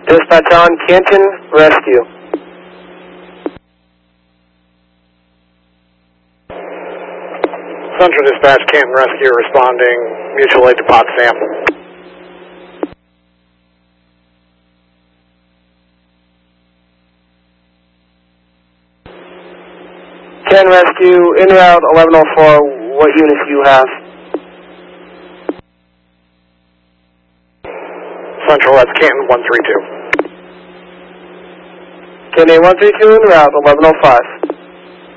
Dispatch on Canton Rescue. Central Dispatch, Canton Rescue responding, mutual aid to Potsdam. Canton Rescue, en route 1104, what units do you have? Central, that's Canton 132. Canton 132 en route 1105.